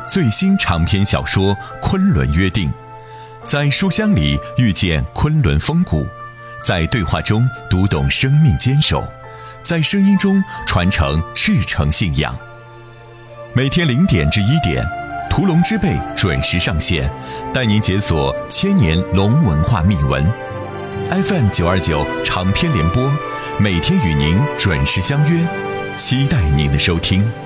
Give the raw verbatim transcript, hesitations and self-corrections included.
最新长篇小说《昆仑约定》，在书香里遇见昆仑风骨，在对话中读懂生命坚守，在声音中传承赤诚信仰。每天零点至一点，屠龙之辈准时上线，带您解锁千年龙文化秘闻。F M 九二九长篇联播，每天与您准时相约，期待您的收听。